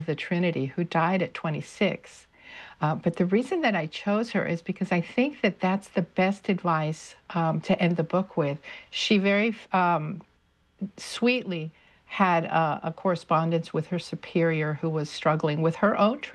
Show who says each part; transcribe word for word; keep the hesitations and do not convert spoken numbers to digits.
Speaker 1: the Trinity, who died at twenty-six. Uh, but the reason that I chose her is because I think that that's the best advice um, to end the book with. She very um, sweetly had a, a correspondence with her superior who was struggling with her own